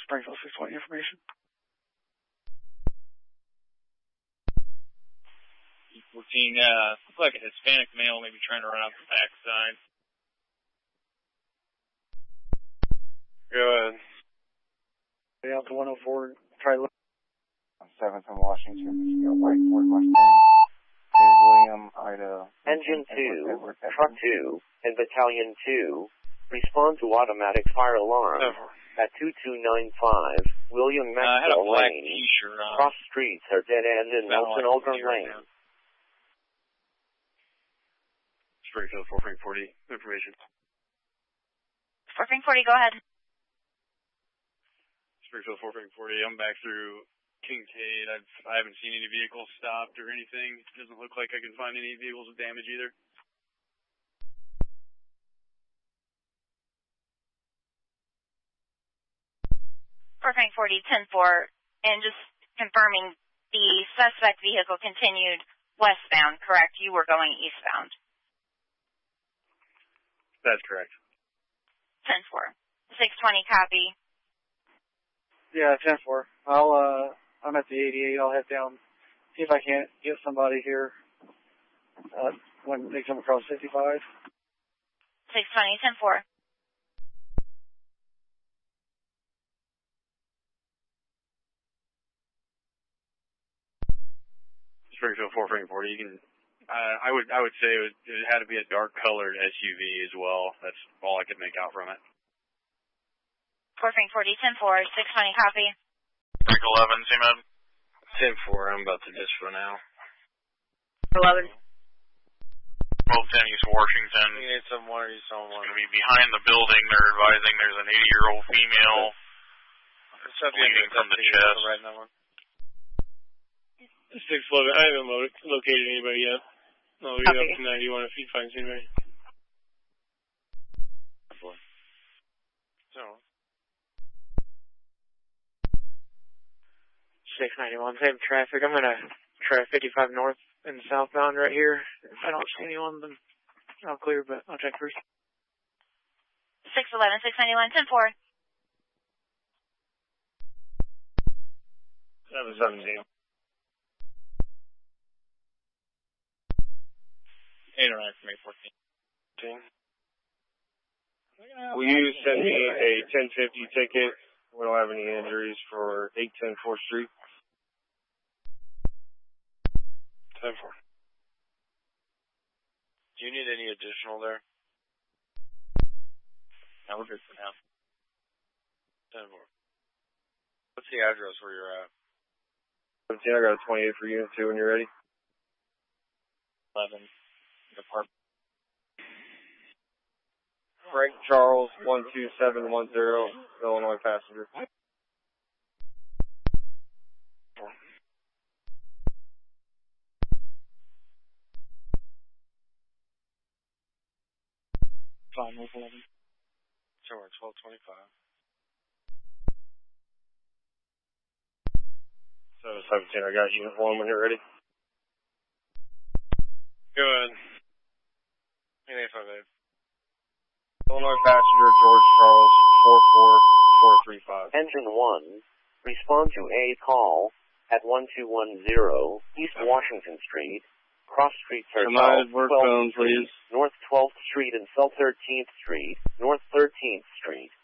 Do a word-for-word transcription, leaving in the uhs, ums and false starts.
Springfield six twenty information. fourteen, uh, looks like a Hispanic male maybe trying to run out the backside. Go ahead. Stay out to one oh four, try look. seventh and Washington, Michigan, White Ford Mustang, and William, Ida. Engine two, Truck two, and Battalion two, respond to automatic fire alarm at two two nine five, William Maxwell uh, Lane. Cross streets are dead end in Nelson Aldrin Lane. Right Springfield four Frank forty, information. four Frank forty, go ahead. Springfield four Frank forty, I'm back through Kincaid. I've, I haven't seen any vehicles stopped or anything. It doesn't look like I can find any vehicles with damage either. four Frank forty, ten four, and just confirming the suspect vehicle continued westbound, correct? You were going eastbound. That's correct. ten four. six twenty, copy. Yeah, ten four. I'll, uh, I'm at the eighty-eight. I'll head down, see if I can't get somebody here, uh, when they come across fifty-five. six twenty, ten four. Springfield four Frank forty, you can, uh, I would, I would say it, was, it had to be a dark colored S U V as well. That's all I could make out from it. four Frank forty, ten four, six twenty, copy. Frank eleven, same man. ten four, I'm about to dish for now. eleven. twelve ten East Washington. You need someone or you someone. It's going to be behind the building. They're advising there's an eighty-year-old female bleeding from the chest. Right now. six eleven, I haven't lo located anybody yet. I'll read up to ninety-one if he finds anybody. So. six ninety-one, same traffic. I'm going to try fifty-five north and southbound right here. If I don't see anyone, then I'll clear, but I'll check first. six eleven, six ninety-one, ten four. seven seventeen. eight oh nine from eight fourteen. Will you send me a ten fifty ticket? We don't have any injuries for eight ten fourth Street. ten four. Do you need any additional there? No, we're good for now. ten four. What's the address where you're at? seventeen, I got a twenty-eight for unit two when you're ready. eleven. Department. Frank Charles, one two seven one zero, Illinois passenger. Fine, eleven. Sure, twelve twenty-five. seven seventeen, I got unit one when you're ready. Go ahead. eight five eight. Illinois passenger George Charles, four four four three five. Engine one, respond to a call at one two one zero East Washington Street. Cross streets are South twelfth Street, North twelfth Street and South thirteenth Street, North thirteenth Street.